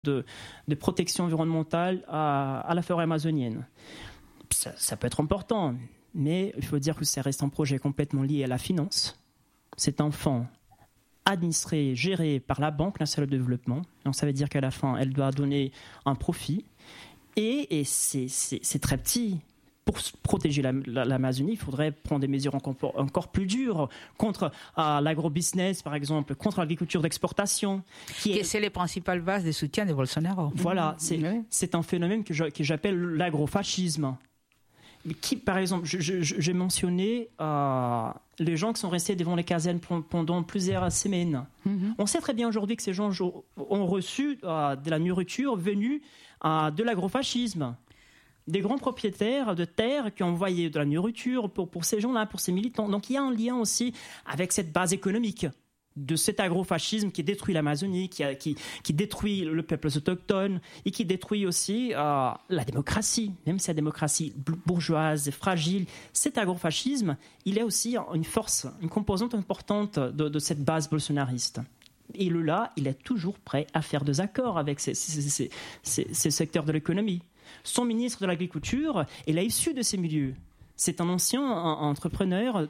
de protection environnementale à la forêt amazonienne. Ça peut être important, mais il faut dire que ça reste un projet complètement lié à la finance. C'est un fonds administré, géré par la Banque nationale de développement. Donc ça veut dire qu'à la fin, elle doit donner un profit. Et c'est très petit. Pour protéger l'Amazonie, il faudrait prendre des mesures encore plus dures contre l'agrobusiness, par exemple, contre l'agriculture d'exportation. C'est les principales bases de soutien de Bolsonaro. Voilà, c'est un phénomène que j'appelle l'agrofascisme. Par exemple, j'ai mentionné les gens qui sont restés devant les casernes pendant plusieurs semaines. Mm-hmm. On sait très bien aujourd'hui que ces gens ont reçu de la nourriture venue de l'agrofascisme. Des grands propriétaires de terres qui ont envoyé de la nourriture pour ces gens-là, pour ces militants. Donc il y a un lien aussi avec cette base économique de cet agrofascisme qui détruit l'Amazonie, qui détruit le peuple autochtone et qui détruit aussi la démocratie, même si la démocratie bourgeoise est fragile. Cet agrofascisme, il est aussi une force, une composante importante de cette base bolsonariste. Et là, il est toujours prêt à faire des accords avec ces secteurs de l'économie. Son ministre de l'Agriculture, il est issu de ces milieux. C'est un ancien entrepreneur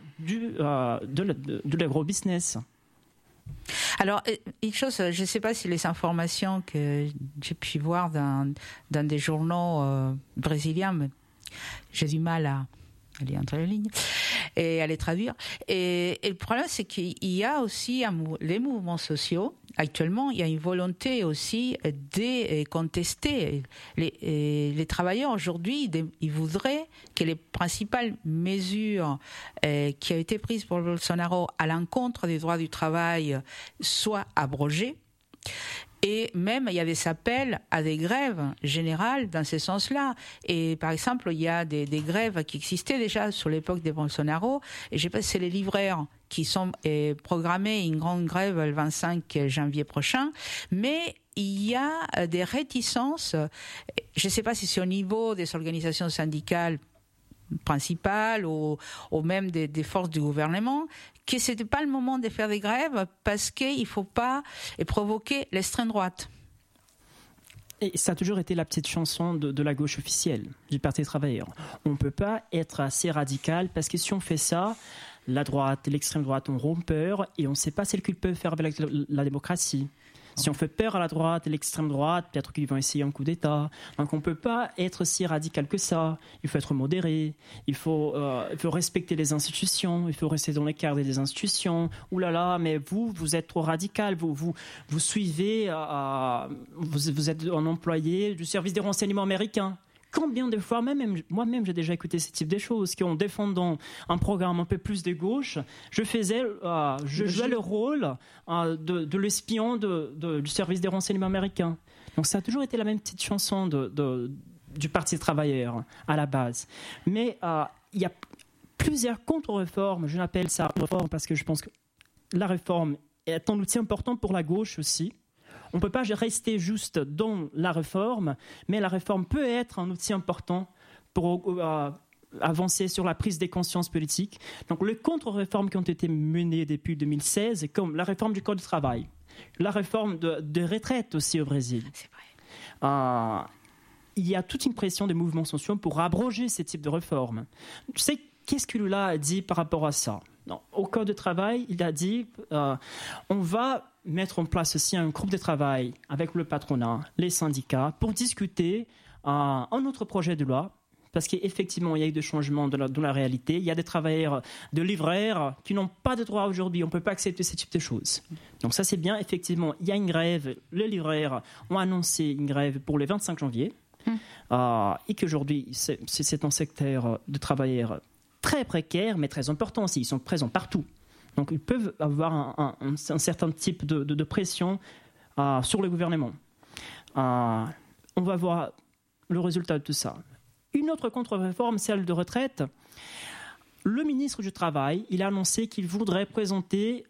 de l'agrobusiness. Alors, une chose, je ne sais pas si les informations que j'ai pu voir dans des journaux brésiliens, mais j'ai du mal à aller entre les lignes et à les traduire. Et le problème, c'est qu'il y a aussi les mouvements sociaux. Actuellement, il y a une volonté aussi de contester. Les travailleurs, aujourd'hui, ils voudraient que les principales mesures qui ont été prises par Bolsonaro à l'encontre des droits du travail soient abrogées. Et même, il y a des appels à des grèves générales dans ce sens-là. Et par exemple, il y a des grèves qui existaient déjà sur l'époque de Bolsonaro. Et je sais pas si c'est les livreurs qui sont programmés une grande grève le 25 janvier prochain. Mais il y a des réticences. Je ne sais pas si c'est au niveau des organisations syndicales principales ou même des forces du gouvernement, que c'était pas le moment de faire des grèves parce qu'il faut pas provoquer l'extrême droite. Et ça a toujours été la petite chanson de la gauche officielle, du Parti des travailleurs. On peut pas être assez radical parce que si on fait ça, la droite et l'extrême droite auront peur et on ne sait pas ce qu'ils peuvent faire avec la démocratie. Si on fait peur à la droite et l'extrême droite, peut-être qu'ils vont essayer un coup d'État. Donc on ne peut pas être si radical que ça. Il faut être modéré. Il faut respecter les institutions. Il faut rester dans les cadres des institutions. Ouh là là, mais vous êtes trop radical. Vous suivez, vous êtes un employé du service des renseignements américains. Combien de fois, moi-même, j'ai déjà écouté ce type de choses, qu'en défendant un programme un peu plus de gauche, je jouais le rôle de l'espion du service des renseignements américains. Donc ça a toujours été la même petite chanson du Parti des travailleurs à la base. Mais il y a plusieurs contre-réformes, je l'appelle ça réforme parce que je pense que la réforme est un outil important pour la gauche aussi. On ne peut pas rester juste dans la réforme, mais la réforme peut être un outil important pour avancer sur la prise des consciences politiques. Donc les contre-réformes qui ont été menées depuis 2016, comme la réforme du Code du travail, la réforme de retraite aussi au Brésil. C'est vrai. Il y a toute une pression des mouvements sociaux pour abroger ces types de réformes. Tu sais, qu'est-ce que Lula a dit par rapport à ça ? Non, au Code de travail, il a dit on va mettre en place aussi un groupe de travail avec le patronat, les syndicats, pour discuter un autre projet de loi, parce qu'effectivement, il y a eu des changements dans la réalité. Il y a des travailleurs, de livreurs qui n'ont pas de droits aujourd'hui. On ne peut pas accepter ce type de choses. Donc ça, c'est bien. Effectivement, il y a une grève. Les livreurs ont annoncé une grève pour le 25 janvier. Et qu'aujourd'hui, c'est un secteur de travailleurs très précaires, mais très important aussi. Ils sont présents partout. Donc, ils peuvent avoir un certain type de pression sur le gouvernement. On va voir le résultat de tout ça. Une autre contre-réforme, celle de retraite. Le ministre du Travail, il a annoncé qu'il voudrait présenter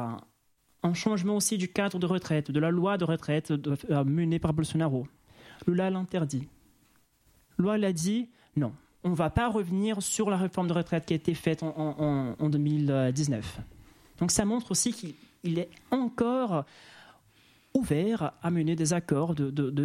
un changement aussi du cadre de retraite, de la loi de retraite menée par Bolsonaro. Lula l'interdit. Lula l'a dit, non, on ne va pas revenir sur la réforme de retraite qui a été faite en 2019. Donc ça montre aussi qu'il est encore ouverts à mener des accords de